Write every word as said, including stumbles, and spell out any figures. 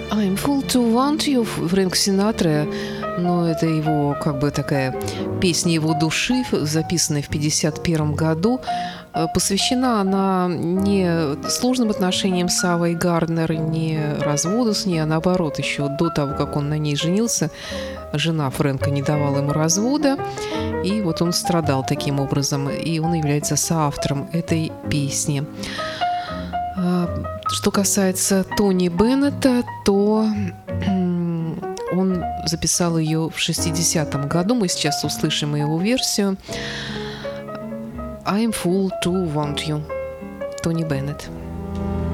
I'm full to want you, Фрэнк Синатра. Но это его, как бы, такая песня его души, записанная в пятьдесят первом году. Посвящена она не сложным отношениям с Авой Гарднер, не разводу с ней, а наоборот, еще до того, как он на ней женился, жена Фрэнка не давала ему развода, и вот он страдал таким образом, и он является соавтором этой песни. Что касается Тони Беннета, то он записал ее в шестидесятом году. Мы сейчас услышим его версию. I'm full to want you. Тони Беннет.